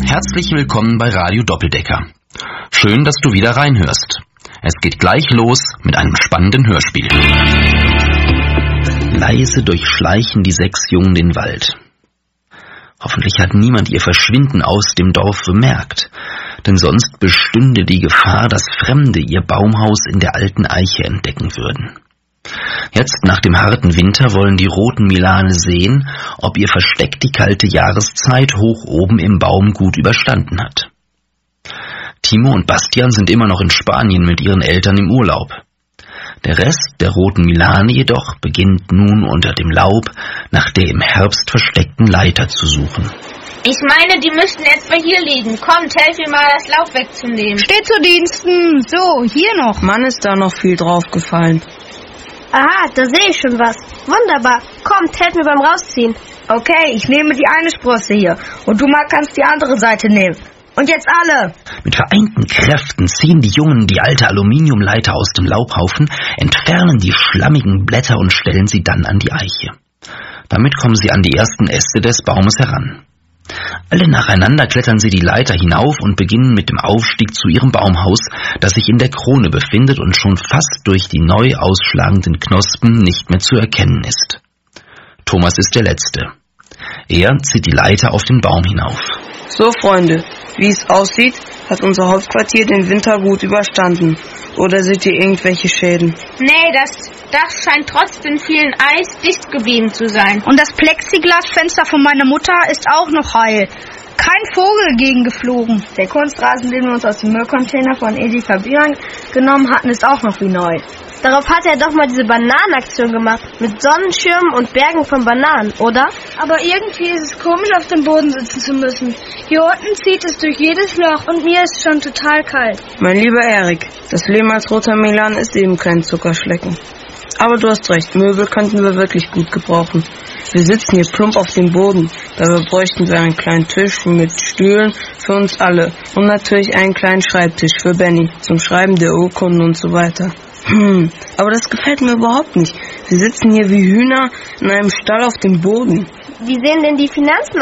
Herzlich willkommen bei Radio Doppeldecker. Schön, dass du wieder reinhörst. Es geht gleich los mit einem spannenden Hörspiel. Leise durchschleichen die 6 Jungen den Wald. Hoffentlich hat niemand ihr Verschwinden aus dem Dorf bemerkt, denn sonst bestünde die Gefahr, dass Fremde ihr Baumhaus in der alten Eiche entdecken würden. Jetzt, nach dem harten Winter, wollen die roten Milane sehen, ob ihr Versteck die kalte Jahreszeit hoch oben im Baum gut überstanden hat. Timo und Bastian sind immer noch in Spanien mit ihren Eltern im Urlaub. Der Rest der roten Milane jedoch beginnt nun unter dem Laub nach der im Herbst versteckten Leiter zu suchen. Ich meine, die müssten etwa hier liegen. Kommt, helf mir mal, das Laub wegzunehmen. Steht zu Diensten. So, hier noch. Mann, ist da noch viel draufgefallen. Aha, da sehe ich schon was. Wunderbar. Kommt, helft mir beim Rausziehen. Okay, ich nehme die eine Sprosse hier und du kannst die andere Seite nehmen. Und jetzt alle! Mit vereinten Kräften ziehen die Jungen die alte Aluminiumleiter aus dem Laubhaufen, entfernen die schlammigen Blätter und stellen sie dann an die Eiche. Damit kommen sie an die ersten Äste des Baumes heran. Alle nacheinander klettern sie die Leiter hinauf und beginnen mit dem Aufstieg zu ihrem Baumhaus, das sich in der Krone befindet und schon fast durch die neu ausschlagenden Knospen nicht mehr zu erkennen ist. Thomas ist der Letzte. Er zieht die Leiter auf den Baum hinauf. So, Freunde, wie es aussieht, hat unser Hauptquartier den Winter gut überstanden. Oder seht ihr irgendwelche Schäden? Nee, das Dach scheint trotz den vielen Eis dicht geblieben zu sein. Und das Plexiglasfenster von meiner Mutter ist auch noch heil. Kein Vogel gegen geflogen. Der Kunstrasen, den wir uns aus dem Müllcontainer von Edeka Biran genommen hatten, ist auch noch wie neu. Darauf hat er doch mal diese Bananenaktion gemacht. Mit Sonnenschirmen und Bergen von Bananen, oder? Aber irgendwie ist es komisch, auf dem Boden sitzen zu müssen. Hier unten zieht es durch jedes Loch und mir ist schon total kalt. Mein lieber Erik, das Leben als roter Milan ist eben kein Zuckerschlecken. Aber du hast recht, Möbel könnten wir wirklich gut gebrauchen. Wir sitzen hier plump auf dem Boden. Dabei bräuchten wir einen kleinen Tisch mit Stühlen für uns alle. Und natürlich einen kleinen Schreibtisch für Benny zum Schreiben der Urkunden und so weiter. Aber das gefällt mir überhaupt nicht. Wir sitzen hier wie Hühner in einem Stall auf dem Boden. Wie sehen denn die Finanzen